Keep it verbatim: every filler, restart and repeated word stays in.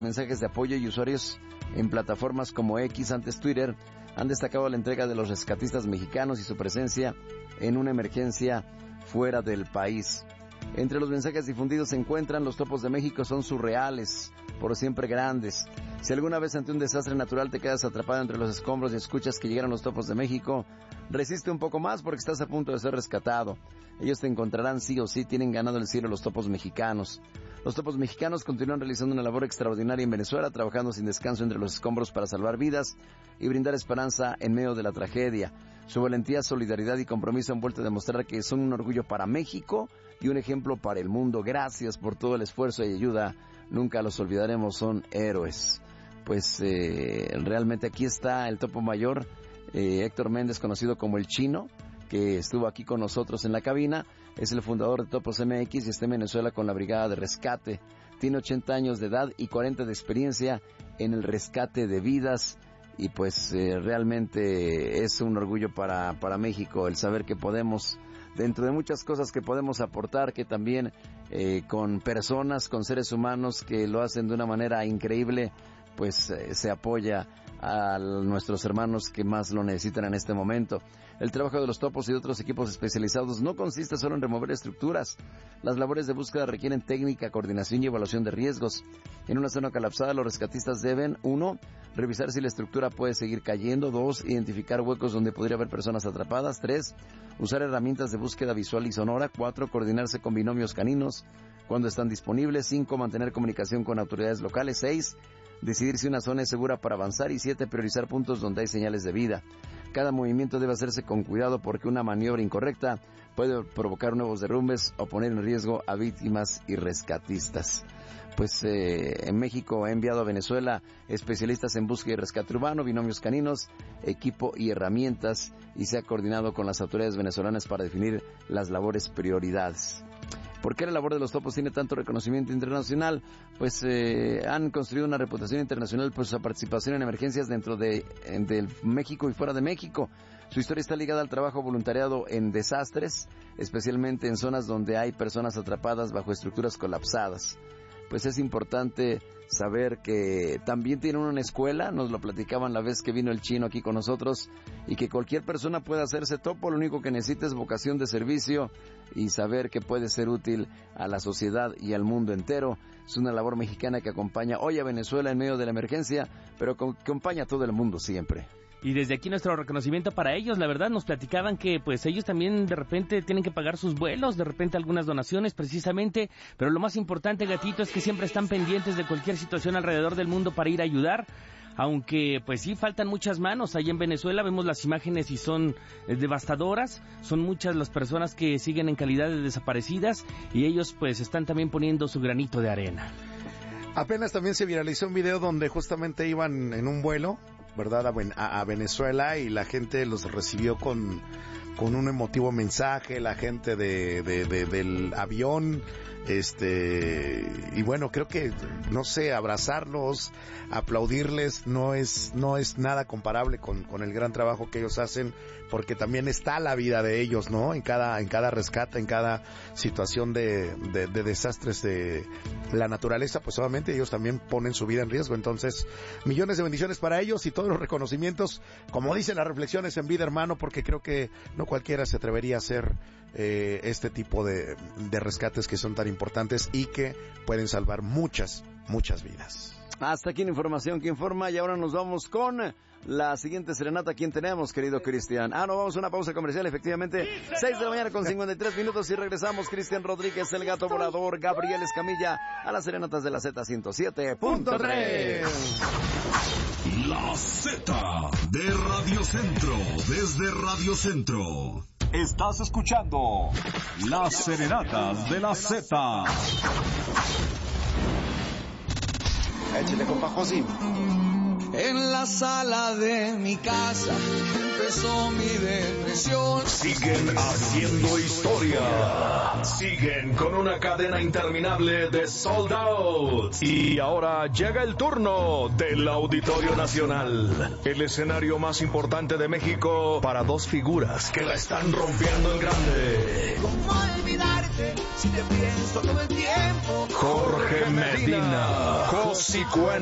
mensajes de apoyo y usuarios en plataformas como X, antes Twitter, han destacado la entrega de los rescatistas mexicanos y su presencia en una emergencia fuera del país. Entre los mensajes difundidos se encuentran: los topos de México son surreales, por siempre grandes. Si alguna vez ante un desastre natural te quedas atrapado entre los escombros y escuchas que llegaron los topos de México, resiste un poco más porque estás a punto de ser rescatado. Ellos te encontrarán sí o sí, tienen ganado el cielo los topos mexicanos. Los topos mexicanos continúan realizando una labor extraordinaria en Venezuela, trabajando sin descanso entre los escombros para salvar vidas y brindar esperanza en medio de la tragedia. Su valentía, solidaridad y compromiso han vuelto a demostrar que son un orgullo para México y un ejemplo para el mundo. Gracias por todo el esfuerzo y ayuda. Nunca los olvidaremos, son héroes. Pues eh, realmente aquí está el topo mayor, eh, Héctor Méndez, conocido como el Chino, que estuvo aquí con nosotros en la cabina. Es el fundador de Topos M X y está en Venezuela con la Brigada de Rescate. Tiene ochenta años de edad y cuarenta de experiencia en el rescate de vidas. Y pues eh, realmente es un orgullo para, para México el saber que podemos, dentro de muchas cosas que podemos aportar, que también eh, con personas, con seres humanos que lo hacen de una manera increíble, pues eh, se apoya a nuestros hermanos que más lo necesitan en este momento. El trabajo de los topos y de otros equipos especializados no consiste solo en remover estructuras. Las labores de búsqueda requieren técnica, coordinación y evaluación de riesgos. En una zona colapsada, los rescatistas deben, uno, revisar si la estructura puede seguir cayendo; dos, identificar huecos donde podría haber personas atrapadas; tres, usar herramientas de búsqueda visual y sonora; cuatro, coordinarse con binomios caninos cuando están disponibles; cinco, mantener comunicación con autoridades locales; seis, decidir si una zona es segura para avanzar; y siete, priorizar puntos donde hay señales de vida. Cada movimiento debe hacerse con cuidado porque una maniobra incorrecta puede provocar nuevos derrumbes o poner en riesgo a víctimas y rescatistas. Pues eh, en México ha enviado a Venezuela especialistas en búsqueda y rescate urbano, binomios caninos, equipo y herramientas, y se ha coordinado con las autoridades venezolanas para definir las labores prioridades. ¿Por qué la labor de los topos tiene tanto reconocimiento internacional? Pues eh, han construido una reputación internacional por su participación en emergencias dentro de, de México y fuera de México. Su historia está ligada al trabajo voluntariado en desastres, especialmente en zonas donde hay personas atrapadas bajo estructuras colapsadas. Pues es importante saber que también tienen una escuela, nos lo platicaban la vez que vino el Chino aquí con nosotros, y que cualquier persona puede hacerse topo. Lo único que necesita es vocación de servicio y saber que puede ser útil a la sociedad y al mundo entero. Es una labor mexicana que acompaña hoy a Venezuela en medio de la emergencia, pero que acompaña a todo el mundo siempre. Y desde aquí nuestro reconocimiento para ellos. La verdad, nos platicaban que pues ellos también de repente tienen que pagar sus vuelos, de repente algunas donaciones precisamente, pero lo más importante, Gatito, es que siempre están pendientes de cualquier situación alrededor del mundo para ir a ayudar. Aunque pues sí faltan muchas manos. Ahí en Venezuela vemos las imágenes y son eh, devastadoras. Son muchas las personas que siguen en calidad de desaparecidas y ellos pues están también poniendo su granito de arena. Apenas también se viralizó un video donde justamente iban en un vuelo, ¿verdad?, a, a Venezuela, y la gente los recibió con, con un emotivo mensaje, la gente de, de, de, del avión, este, y bueno, creo que, no sé, abrazarlos, aplaudirles, no es, no es nada comparable con, con el gran trabajo que ellos hacen, porque también está la vida de ellos, ¿no?, en cada, en cada rescate, en cada situación de, de, de desastres de la naturaleza, pues obviamente ellos también ponen su vida en riesgo. Entonces, millones de bendiciones para ellos y todos los reconocimientos, como dicen las reflexiones en Vida Hermano, porque creo que no cualquiera se atrevería a hacer eh, este tipo de, de rescates que son tan importantes y que pueden salvar muchas, muchas vidas. Hasta aquí la información que informa, y ahora nos vamos con la siguiente serenata. ¿Quién tenemos, querido Cristian? Ah, no, vamos a una pausa comercial, efectivamente. seis de la mañana con cincuenta y tres minutos y regresamos. Cristian Rodríguez, el Gato Volador, Gabriel Escamilla, a las serenatas de la Z ciento siete punto tres. La Z de Radio Centro, desde Radio Centro. Estás escuchando las serenatas de la Z. Échale, compa José. en la sala de mi casa empezó mi depresión. Siguen haciendo historia. Siguen con una cadena interminable de sold out. Y ahora llega el turno del Auditorio Nacional. El escenario más importante de México para dos figuras que la están rompiendo en grande. ¿Cómo olvidarte si te pienso todo el tiempo? Jorge Medina, Josy Cuen.